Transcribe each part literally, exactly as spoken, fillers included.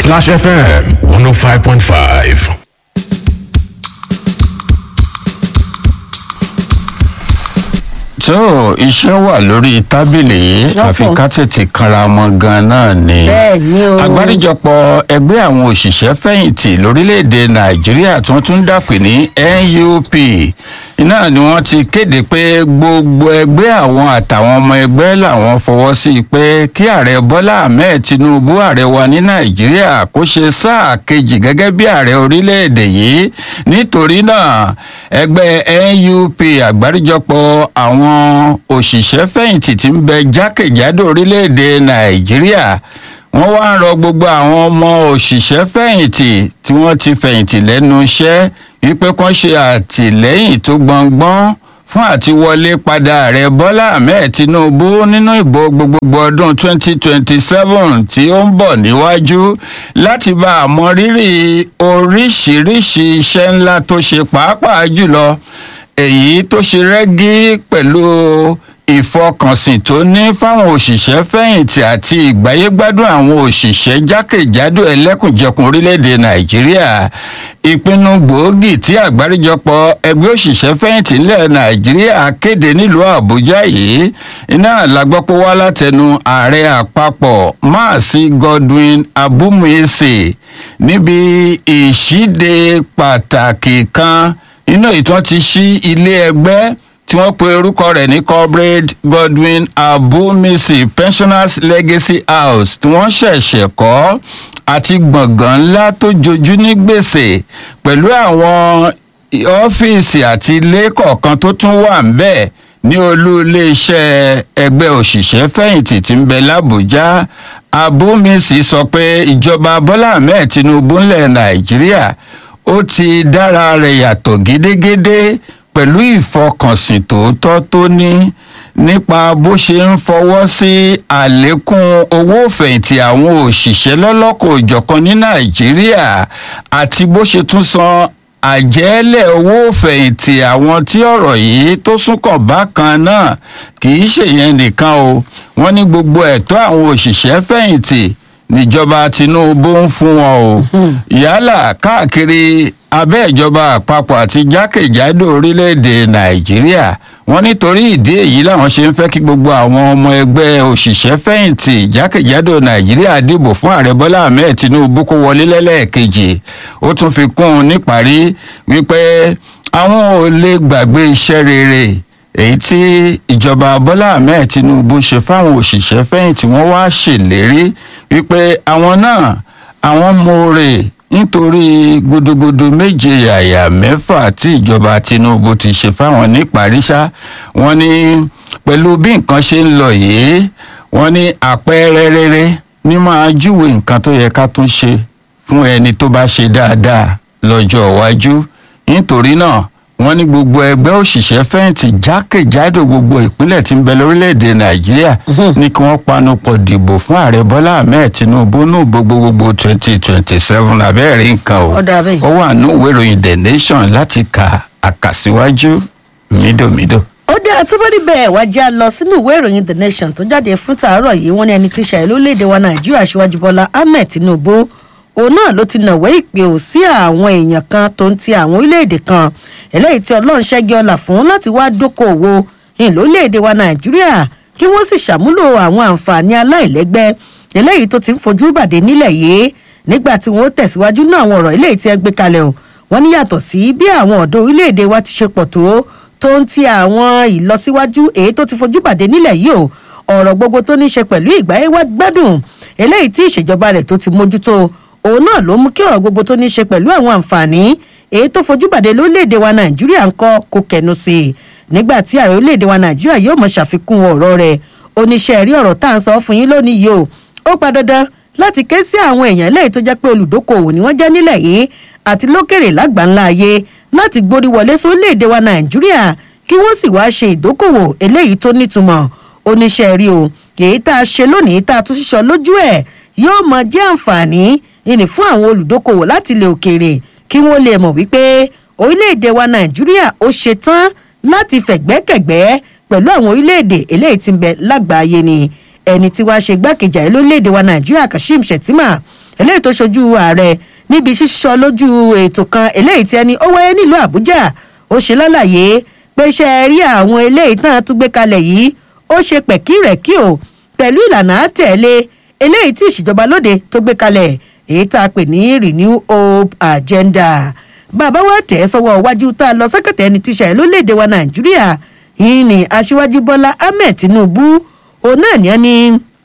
Splash F M one oh five point five. tó iṣẹ́ wà lórí tábìlì yìí àfi ká tètè kanra mọ́ gan náà ni. àgbáríjọpọ̀ ẹgbẹ́ àwọn òṣìṣẹ́ fẹ̀yìntì lórílẹ̀‐èdè nàìjíríà tí wọ́n tún dàpè ní N U P iná ni wọ́n ti kéde pé gbogbo ẹgbẹ́ àwọn àtàwọn ọmọ ẹgbẹ́ làwọn fọwọ́ sí i pé kí ààrẹ bọ́lá ahmed tinubu ààrẹ wa ní nàìjíríà kó ṣe sáà kejì gẹ́gẹ́ bí ààrẹ orílẹ̀‐èdè yìí. nítorí náà ẹgbẹ́ N U P àgbáríjọpọ̀ àwọn òṣìṣẹ́ fẹ̀yìntì tí ń bẹ jákèjádò orílẹ̀‐èdè nàìjíríà wọ́n wá ń rọ gbogbo àwọn ọmọ òṣìṣẹ́ fẹ̀yìntì tí wọ́n ti fẹ̀yìntì lẹ́nu iṣẹ́ wípé kán ṣe àtìlẹ́yìn tó gbọngbọ́n fún àtiwọlé padà ààrẹ bọ́lá ahmed tinubu nínú ìbò gbogbogbò ọdún twenty twenty seven tí ó ń bọ̀ níwájú láti bá a mọ rírì oríṣiríṣi iṣẹ́ ńlá tó ṣe pàápàá jùlọ èyí tó ṣe rẹ́gí pẹ̀lú ìfọkànsìn tó ní fáwọn òṣìṣẹ́ fẹ̀yìntì àti ìgbáyégbádùn àwọn òṣìṣẹ́ jákèjádò ẹlẹ́kùnjẹkùn orílẹ̀-èdè nàìjíríà. ìpinnu gbòógì tí àgbáríjọpọ̀ ẹgbẹ́ òṣìṣẹ́ fẹ̀yìntì ilẹ̀ nàìjíríà kéde nílùú àbújá yìí iná la gbọ́ pé wá látẹnu ààrẹ àpapọ̀ máàsì godwin abumuese níbi ìṣíde pàtàkì kan inú ìtàn ti ṣí ilé ẹgbẹ́ tí wọ́n pe orúkọ rẹ̀ ní comrade godwin abumisi pensioners legacy house tí wọ́n ṣẹ̀ṣẹ̀ kọ́ àti gbọ̀ngàn ńlá tó jojú ní gbèsè pẹ̀lú àwọn ọ́fíìsì àti ilé kọ̀ọ̀kan tó tún wà ń bẹ̀ ní olú iléeṣẹ́ ẹgbẹ́ òṣìṣẹ́ fẹ̀yìntì tí ń bẹ lábújá. abumisi sọ pé ìjọba bọ́lá ahmed tinubu ńlẹ̀ nàìjíríà ó ti dára rẹ̀ yàtọ̀ gédégédé pẹ̀lú ìfọkànsìn tòótọ́ tó ní nípa bó ṣe ń fọwọ́ sí àlékún owó fẹ̀yìntì àwọn òṣìṣẹ́ lọ́lọ́kọ̀ òjọ̀kan ní nàìjíríà àti bó ṣe tún san àjẹ́lẹ̀ owó fẹ̀yìntì àwọn tí ọ̀rọ̀ yìí tó súnkàn bákan náà kì í ṣèyẹn nìkan o wọ́n ní gbogbo ẹ̀tọ́ àwọn òṣìṣẹ́ fẹ̀yìntì níjọba tinubu ń fún wọn o yálà káàkiri abẹ́ ìjọba àpapọ̀ àti jákèjádò orílẹ̀-èdè nàìjíríà. wọ́n nítorí ìdí èyí làwọn ṣe ń fẹ́ kí gbogbo àwọn ọmọ ẹgbẹ́ òṣìṣẹ́ fẹ̀yìntì jákèjádò nàìjíríà dìbò fún ààrẹ bọ́lá ahmed tinubu kó wọlé lẹ́lẹ́ẹ̀kejì. ó tún fi kún un níparí wípé àwọn ò lè gbàgbé iṣẹ́ rere èyí tí ìjọba bọ́lá ahmed tinubu ṣe fáwọn òṣìṣẹ́ fẹ̀yìntì. wọ́n wá ṣèlérí wípé àwọn náà àwọn mọ̀ọ́rẹ́ nítorí gudugudu méje yàyà mẹ́fà tí ìjọba tinubu ti ṣe fáwọn níparíṣá. wọ́n ní pẹ̀lú bí nǹkan ṣe ń lọ yìí wọ́n ní àpẹẹrẹ rere ní máa júwe nǹkan tó yẹ ká tún ṣe fún ẹni tó bá ṣe dáadáa lọ́jọ́ iwájú. nítorí náà wọ́n ní gbogbo ẹgbẹ́ òṣìṣẹ́ fẹ̀yìntì jákèjádò gbogbo ìpínlẹ̀ tí ń bẹ lórílẹ̀‐èdè nàìjíríà ní kí wọ́n panupọ̀ dìbò fún ààrẹ bọ́lá ahmed tinubu ní gbogbogbò twenty twenty seven abẹ́rẹ́ nǹkan o ó wà ní ìwé ìròyìn the nation láti ka àkàsíwájú mídòmídò. ó dé àtúbọ̀dì bẹ́ẹ̀ wá já lọ sínú ìwé ìròyìn the nation tó jáde fún tàárọ̀ yìí wọ́n ní ẹni tí ṣàyẹ̀ lórílẹ̀‐èdè wa nàìjíríà aṣíwájú bọ́lá ahmed tinubu òun náà ló ti nàwé ìpè ò sí àwọn èèyàn kan tó ń ti àwọn orílẹ̀-èdè kan eléyìí tí ọlọ́run ṣẹ́gi ọlà fún láti wá dókòwò ìlú orílẹ̀-èdè wa nàìjíríà kí wọ́n sì ṣàmúlò àwọn àǹfààní aláìlẹ́gbẹ́ eléyìí tó ti ń fojú bàdé nílẹ̀ yìí nígbà tí wọ́n tẹ̀síwájú náà àwọn ọ̀rọ̀ eléyìí tí ẹ gbé kalẹ̀ o wọ́n ní yàtọ̀ sí bí àwọn ọ̀dọ́ orílẹ̀-èdè wa ti ṣe pọ̀ tó tó ń ti àwọn ìlọsíwájú èyí tó ti fojú bàdé nílẹ̀ yìí o ọ̀rọ̀ gbogbo tó ní ṣe pẹ̀lú ìgbáyégbádùn eléyìí tí ìṣèjọba rẹ̀ tó ti mójútó òun náà ló mú kí ọ̀rọ̀ gbogbo tó ní ṣe pẹ̀lú àwọn àǹfààní èyí tó fojú bàdé lórílẹ̀‐èdè wa nàìjíríà ń kọ́ kó kẹnu sí i nígbà tí ààrẹ orílẹ̀‐èdè wa nàìjíríà yóò mọ̀ ṣàfikún ọ̀rọ̀ rẹ̀ oníṣẹ́ rí ọ̀rọ̀ tá à ń sọ fún yín lónìí yìí o ó pa dandan láti ké sí àwọn èèyàn lẹ́yìn tó jẹ́ pé olùdókòwò ni wọ́n jẹ́ nílẹ̀ yìí àti lókèrè lágbàńlá ayé láti gborí wọlé sórílẹ̀‐èdè wa nàìjíríà kí wọ́n sì wáá ṣe ìdókòwò eléyìí tó nítumọ̀ oníṣẹ́ rí o èyí tá a ṣe lónìí tá a tún ṣiṣọ́ lójú ẹ̀ yóò mọ jẹ́ àǹfààní ìní fún àwọn olùdókòwò láti ilẹ̀ òkèèrè kí wọ́n lè mọ̀ wípé orílẹ̀-èdè wa nàìjíríà ó ṣetán láti fẹ̀gbẹ́kẹ̀gbẹ́ pẹ̀lú àwọn orílẹ̀-èdè eléyìí tí ń bẹ lágbàáyé ni ẹni tí wàá ṣe gbákejì ààrẹ lórílẹ̀-èdè wa nàìjíríà kashim shettima eléyìí tó ṣojú ààrẹ níbi ṣíṣọ lójú ètò kan eléyìí tí ẹni ó wáyé nílùú àbújá ó ṣe lálàyé pé ṣe rí àwọn eléyìí tán tún gbé kalẹ̀ yìí ó ṣe pẹ̀kírẹ̀kí o pẹ̀lú ìlànà àtẹ̀lé eléyìí tí ìṣèjọba lóde tó gbé kalẹ̀ èyí tá a pè ní renew hope agenda bàbá wa tẹ̀ sọ́wọ́ iwájú tá a lọ sẹ́kẹ̀tẹ̀ ẹni tíṣà ẹ̀ lórílẹ̀‐èdè wa nàìjíríà yìí ni aṣíwájú bọ́lá ahmed tinubu òun náà ní ẹni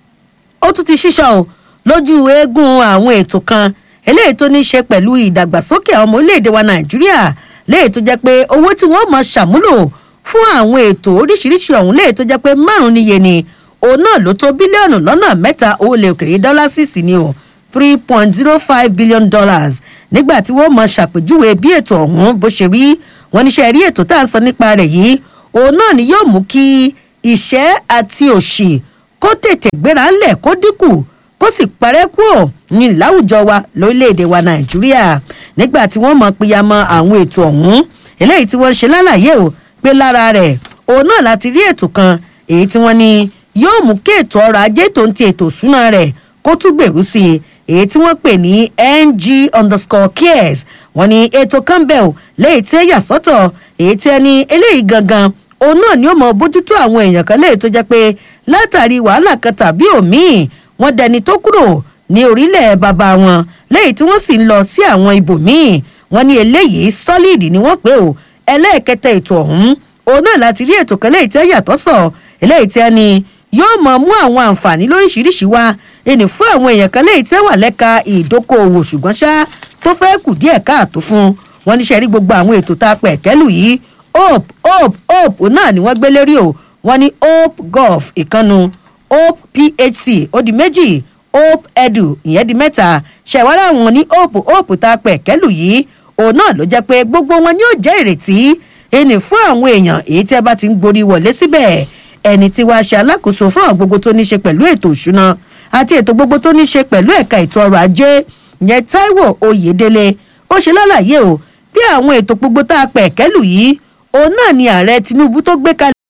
ó tún ti ṣíṣọ́ o lójú eégún àwọn ètò kan eléyìí tó ní í ṣe pẹ̀lú ìdàgbàsókè àwọn ọmọ orílẹ̀‐èdè wa nàìjíríà léyìí tó jẹ́ pé owó tí wọ́n mọ̀ ṣàmúlò fún àwọn ètò oríṣiríṣi ọ̀hún léyìí tó jẹ́ pé márùn-ún níye ni òun náà ló tó bílíọ̀nù lọ́nà mẹ́ta owó ilẹ̀ òkèèrè dọ́là sísì ni o three point zero five billion dollars nígbà tí wọ́n mọ̀ ṣàpèjúwe bí ètò ọ̀hún bó ṣe rí wọn níṣẹ́ rí ètò tá à ń sọ nípa rẹ̀ yìí òun náà ni yóò mú kí ìṣẹ́ àti òṣì kó tètè gbéra ńlẹ̀ kó dínkù kó sì parẹ́ kúrò ní láwùjọ wa lórílẹ̀‐èdè wa nàìjíríà nígbà tí wọ́n mọ̀ pìyàmọ́ àwọn ètò ọ̀hún eléyìí tí wọ́n ṣe lálàyé o pé lára rẹ̀ òun náà láti rí ètò kan èyí tí wọ́n ní yóò mú kí ètò ọrọ̀ ajé tó ń ti ètò ìṣúná rẹ̀ kó tún gbèrú sí i èyí tí wọ́n pè ní ng underscore cares wọ́n ní ètò kan bẹ̀ ò léyìí tí ó yà sọ́tọ̀ èyí tí ẹni eléyìí gangan òun náà ni ó mọ bójútó àwọn èèyàn kan léyìí tó jẹ́ pé látàrí wàhálà kan tàbí òmíì wọ́n dẹni tó kúrò ní orílẹ̀ bàbá wọn léyìí tí wọ́n sì ń lọ sí àwọn ibòmíì wọ́n ní eléyìí solid ni wọ́n pè ó ẹlẹ́ẹ̀kẹta ètò ọ̀hún òun náà láti rí ètò kan léyìí tí ó yàtọ̀ sọ eléyìí tí ẹni yóò mọ mú àwọn àǹfààní lóríṣiríṣi wá ẹni fún àwọn èèyàn kan léyìí tí wọ́n wà lẹ́ka ìdókòòwò ṣùgbọ́n ṣá tó fẹ́ kù díẹ̀ káàtó fún wọn níṣẹ́ rí gbogbo àwọn ètò tá a pẹ̀ kẹ́lù yìí hope hope hope náà ni wọ́n gbé lérí o wọ́n ní hope golf ìkànnù hope phc ó di méjì hope edu ìyẹn di mẹ́ta ṣẹ̀wárà wọn ní hope hope tá a pẹ̀ kẹ́lù yìí òun náà ló jẹ́ pé gbogbo wọn ni ó jẹ́ ìrètí ẹni fún àwọn èèyàn èyí tí a bá ti ń gborí wọlé síbẹ̀ ẹni tí wàá ṣe alákòóso fún àwọn gbogbo tó ní ṣe pẹ̀lú ètò ìṣúná àti ètò gbogbo tó ní ṣe pẹ̀lú ẹ̀ka ètò ọrọ̀ ajé ìyẹn taiwo oyèdélé ó ṣe lálàyé o bí àwọn ètò gbogbo tá a pẹ̀ kẹ́lù yìí òun náà ni ààrẹ tinubu tó gbé kalẹ̀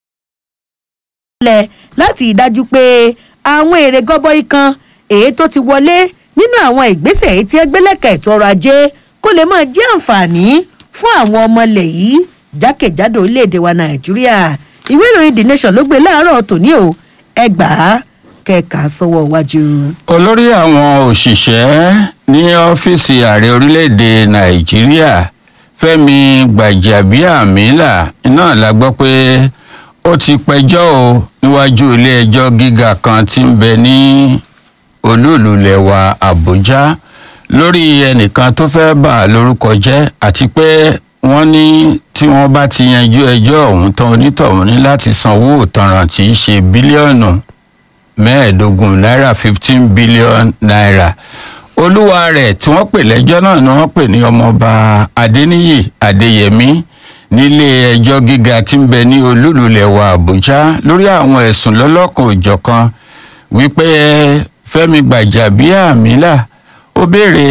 láti ìdájú pé àwọn èrè gọbọi kan èyí tó ti wọlé nínú àwọn ìgbésẹ̀ èyí tí ẹgbẹ́lẹ́ka ètò ọrọ̀ ajé kó lè máa jẹ́ àǹfààní fún àwọn ọmọ ilẹ̀ yìí jákèjádò orílẹ̀-èdè wa nàìjíríà ìwé ìròyìn the nation ló gbé láàárọ̀ tòní o ẹgbàá kẹka sọ́wọ́ iwájú. olórí àwọn òṣìṣẹ́ ní ọ́fíìsì ààrẹ orílẹ̀-èdè nàìjíríà fẹ́mi gbàjàbíàmílà náà la gbọ́ pé ó ti pẹjọ́ o níwájú ilé-ẹjọ́ gíga kan tí ń bẹ ní olú-ìlú lẹwa àbújá lórí ẹnìkan tó fẹ́ bà á lórúkọ jẹ́ àti pé wọ́n ní tí wọ́n bá ti yanjú ẹjọ́ ọ̀hún tán onítọ̀hún ní láti sanwó ìtanràn tí í ṣe bílíọ̀nù mẹ́ẹ̀ẹ́dógún náírà fifteen billion naira olúwa rẹ̀ tí wọ́n pè lẹ́jọ́ náà ni wọ́n pè ní ọmọọba adéníyì adéyẹmí nílé ẹjọ́ gíga tí ń bẹ ní olú-ìlú lẹwa àbújá lórí àwọn ẹ̀sùn lọ́lọ́kan òjọ̀kan wípé fẹ́mi gbàjàbíàmílà ó béèrè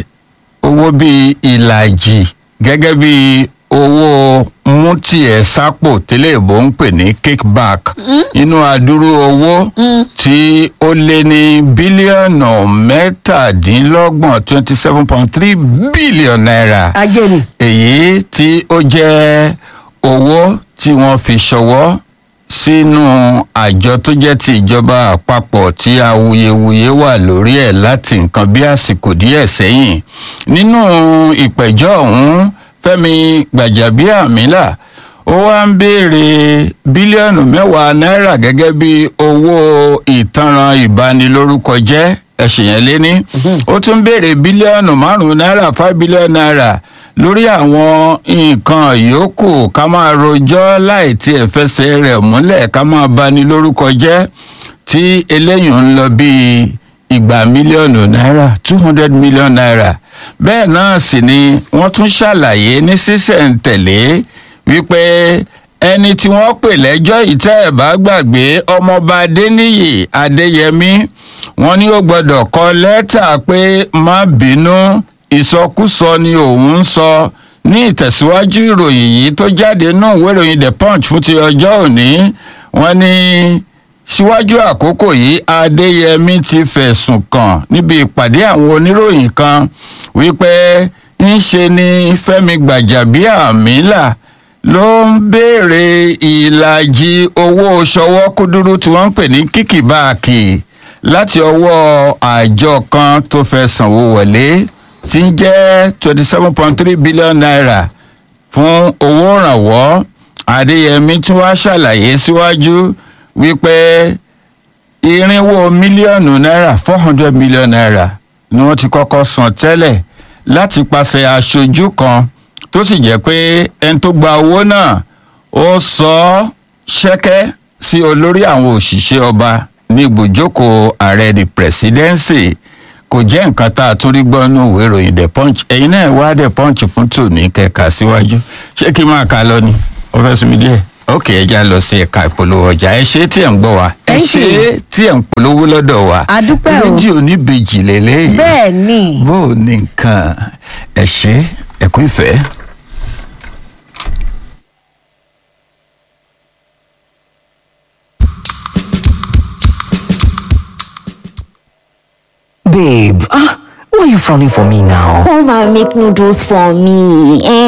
owó bíi ìlàjì gẹ́gẹ́ bí owó mú tiẹ̀ sápò tẹ́lẹ̀ ìbò ń pè ní kickback inú adúrú owó tí ó lé ní bílíọ̀nù mẹ́tàdínlọ́gbọ̀n twenty seven point three billion naira èyí tí ó jẹ́ owó tí wọ́n fi ṣọwọ́ sínú àjọ tó jẹ́ ti ìjọba àpapọ̀ tí awuyewuye wà lórí ẹ̀ láti nǹkan bí àsìkò díẹ̀ sẹ́yìn nínú ìpẹ̀jọ́ ọ̀hún fẹ́mi gbàjàbíàmílà ó wá ń béèrè bílíọ̀nù mẹ́wàá náírà gẹ́gẹ́ bí owó ìtanràn ìbanilórúkọ jẹ́ ẹ̀sìn yẹn lé ní ó tún béèrè bílíọ̀nù márùn-ún náírà five billion naira lórí àwọn nǹkan yòókù ká máa rojọ́ láì tiẹ̀ fẹsẹ̀ rẹ̀ múlẹ̀ ká máa bani lórúkọ jẹ́ tí eléyìí ń lọ bíi igba mílíọ̀nù náírà two hundred million naira bẹ́ẹ̀ náà sì ni wọ́n tún ṣàlàyé ní sísẹ̀ǹtẹ̀lé wípé ẹni tí wọ́n pè lẹ́jọ́ ìtẹ́ ẹ̀ bá gbàgbé ọmọọba adéníyì adéyẹmí wọ́n ní ó gbọ́dọ̀ kọ lẹ́tà pé má bínú ìsọkúsọ ni òun ń sọ ní ìtẹ̀síwájú ìròyìn yìí tó jáde náà ìwé ìròyìn the punch fún ti ọjọ́ òní wọ́n ní síwájú àkókò yìí adéyẹmí ti fẹ̀sùn kàn níbi ìpàdé àwọn oníròyìn kan wípé ńṣe ni fẹ́mi gbàjàbíàmílà ló ń béèrè ìlàjì owó ṣọwọ́ kúdúrú tí wọ́n ń pè ní kíkìbáàkì láti ọwọ́ àjọ kan tó fẹ́ sanwó wọlé tí ń jẹ́ twenty seven point three billion naira fún owó ìrànwọ́. adéyẹmí tún wá ṣàlàyé síwájú wípé irinwó mílíọ̀nù náírà four hundred million naira ni wọ́n ti kọ́kọ́ san tẹ́lẹ̀ láti pàṣẹ aṣojú kan tó sì jẹ́ pé ẹni tó gba owó náà ó sọ ọ́ ṣẹ́kẹ́ sí olórí àwọn òṣìṣẹ́ ọba ní ibùjókòó ààrẹ the presidency. Kò jẹ́ nǹkan tá a tún rí gbọ́ nínú ìwé ìròyìn the punch ẹ̀yin náà wá the punch fún tòní kẹ̀ka síwájú ṣé kí n máa kà lọ ni ó fẹ́ sún mi díẹ̀ ok ẹja lọ sí ẹ̀ka ìpolówó ọjà ẹ ṣe tí ẹ̀ ń gbọ́ wa ẹ ṣe tí ẹ̀ ń polówó lọ́dọ̀ wa adúpẹ́ o rédíò oníbejì lélẹ́yìn bẹ́ẹ̀ ni bó o ní nǹkan ẹ ṣe ẹ̀kú ìfẹ́. Babe, ah, why are you frowning for me now? Come and make noodles for me. Eh?